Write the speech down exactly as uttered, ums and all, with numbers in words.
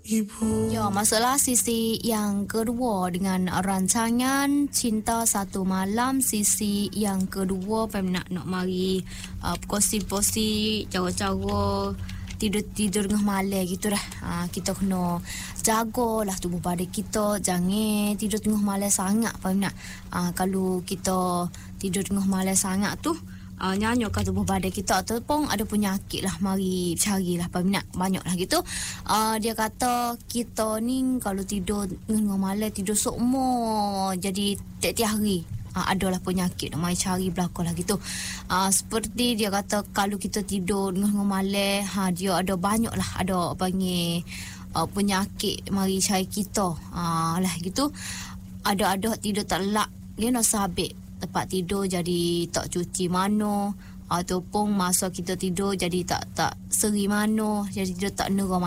Ibu. Ya, masuklah sisi yang kedua dengan rancangan Cinta Satu Malam. Sisi yang kedua peminat nak mari uh, posi-posi cara-cara tidur-tidur tengah malam gitu dah. Uh, kita kena jagalah tubuh badan kita, jangan tidur tengah malam sangat peminat. Uh, kalau kita tidur tengah malam sangat tu Uh, nyanyukkan tubuh badan kita ataupun ada penyakit lah, mari carilah peminat banyak lah gitu. Uh, dia kata kita ni kalau tidur tengah malam tidur sokmo jadi tiap-tiap hari uh, adalah penyakit, mari cari belakang lah gitu. Uh, seperti dia kata kalau kita tidur tengah malam, ha, dia ada banyak lah, ada panggil uh, penyakit mari cari kita uh, lah gitu. Ada-ada tidur tak lelak, dia nak sabit tempat tidur jadi tak cuci mano, ataupun masa kita tidur jadi tak tak seri mano, jadi tidur tak nera